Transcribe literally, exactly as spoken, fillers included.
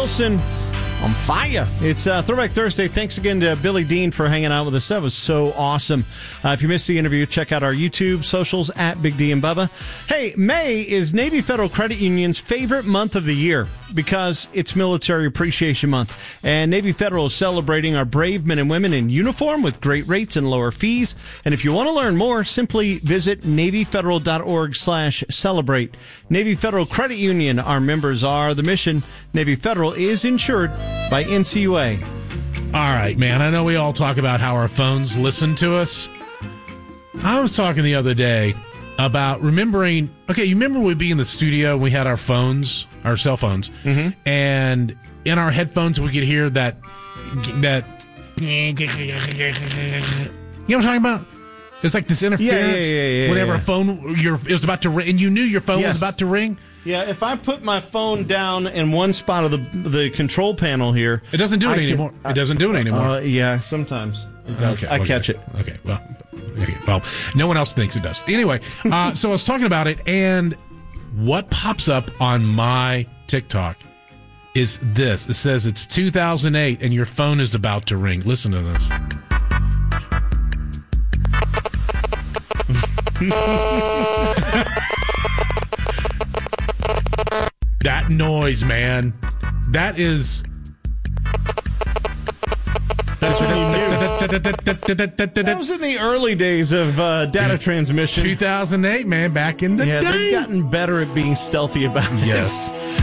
Wilson on fire. It's uh, Throwback Thursday. Thanks again to Billy Dean for hanging out with us. That was so awesome. Uh, if you missed the interview, check out our YouTube socials at Big D and Bubba. Hey, May is Navy Federal Credit Union's favorite month of the year because it's Military Appreciation Month. And Navy Federal is celebrating our brave men and women in uniform with great rates and lower fees. And if you want to learn more, simply visit NavyFederal.org slash celebrate. Navy Federal Credit Union, our members are the mission. Navy Federal is insured by N C U A. All right, man. I know we all talk about how our phones listen to us. I was talking the other day about remembering, okay, you remember we'd be in the studio, we had our phones, our cell phones, Mm-hmm. and in our headphones we could hear that, that, you know what I'm talking about? It's like this interference. Yeah, yeah, yeah, yeah, whenever yeah. a phone, your, it was about to ring, and you knew your phone Yes. was about to ring. Yeah, if I put my phone down in one spot of the the control panel here, It doesn't do it I can- anymore. It doesn't do it anymore. Uh, yeah, sometimes it does. Okay, I okay. catch it. Okay, well, okay, well, no one else thinks it does. Anyway, uh, so I was talking about it, and what pops up on my TikTok is this. It says it's two thousand eight, and your phone is about to ring. Listen to this. That noise, man. That is... That's when you knew. That was in the early days of uh, data transmission. two thousand eight, man, back in the Yeah, day. they've gotten better at being stealthy about it. Yes.